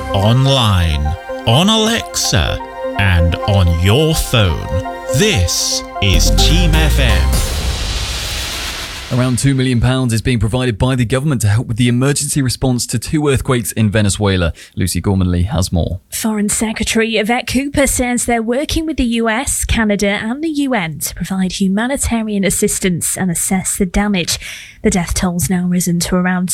online, on Alexa, and on your phone. This is Team FM. Around £2 million is being provided by the government to help with the emergency response to 2 earthquakes in Venezuela. Lucy Gormanley has more. Foreign Secretary Yvette Cooper says they're working with the US, Canada and the UN to provide humanitarian assistance and assess the damage. The death toll's now risen to around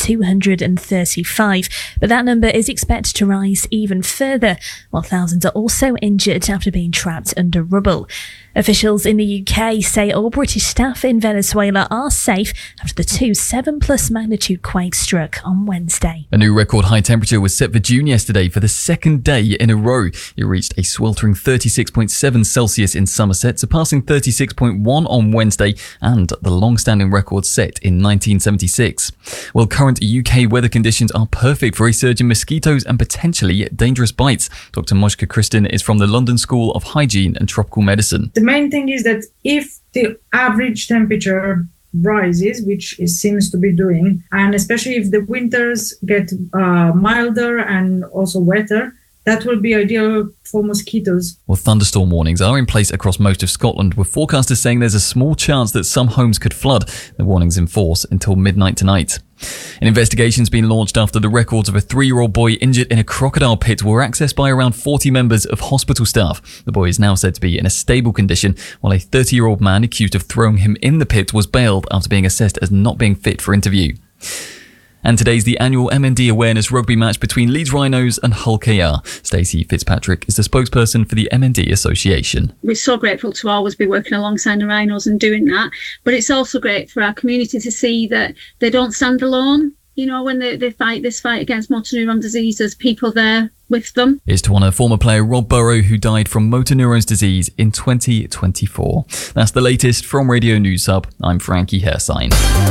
235, but that number is expected to rise even further, while thousands are also injured after being trapped under rubble. Officials in the UK say all British staff in Venezuela are safe after the 2 7+ magnitude quakes struck on Wednesday. A new record high temperature was set for June yesterday for the second day in a row. It reached a sweltering 36.7 Celsius in Somerset, surpassing 36.1 on Wednesday and the long-standing record set in 1976. Well, current UK weather conditions are perfect for a surge in mosquitoes and potentially dangerous bites. Dr. Mojka Kristin is from the London School of Hygiene and Tropical Medicine. The main thing is that if the average temperature rises, which it seems to be doing, and especially if the winters get milder and also wetter, that will be ideal for mosquitoes. Well, thunderstorm warnings are in place across most of Scotland, with forecasters saying there's a small chance that some homes could flood. The warning's in force until midnight tonight. An investigation's been launched after the records of a 3-year-old boy injured in a crocodile pit were accessed by around 40 members of hospital staff. The boy is now said to be in a stable condition, while a 30-year-old man accused of throwing him in the pit was bailed after being assessed as not being fit for interview. And today's the annual MND Awareness Rugby match between Leeds Rhinos and Hull KR. Stacey Fitzpatrick is the spokesperson for the MND Association. We're so grateful to always be working alongside the Rhinos and doing that, but it's also great for our community to see that they don't stand alone. You know, when they fight this fight against motor neuron disease, there's people there with them. It's to honour former player Rob Burrow, who died from motor neurons disease in 2024. That's the latest from Radio News Hub. I'm Frankie Hersign.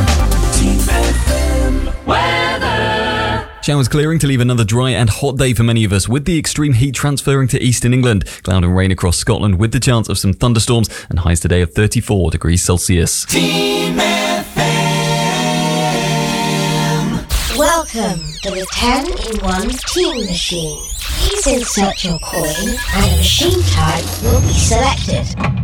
Showers clearing to leave another dry and hot day for many of us, with the extreme heat transferring to eastern England. Cloud and rain across Scotland with the chance of some thunderstorms, and highs today of 34 degrees Celsius. Team FM. Welcome to the 10-in-1 Team Machine. Please insert your coin and a machine type will be selected.